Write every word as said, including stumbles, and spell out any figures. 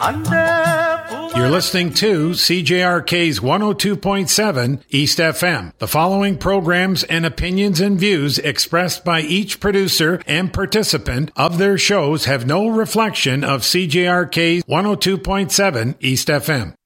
You're listening to C J R K's one oh two point seven East F M. The following programs and opinions and views expressed by each producer and participant of their shows have no reflection of C J R K's one oh two point seven East F M.